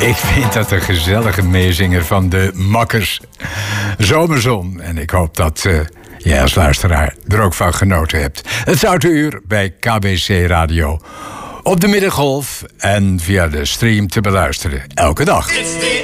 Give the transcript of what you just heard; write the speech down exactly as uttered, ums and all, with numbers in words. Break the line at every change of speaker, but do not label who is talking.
Ik vind dat een gezellige meezinger van de Makkers. Zomerzon. En ik hoop dat uh, jij als luisteraar er ook van genoten hebt. Het Zoute Uur bij K B C Radio. Op de middengolf en via de stream te beluisteren. Elke dag.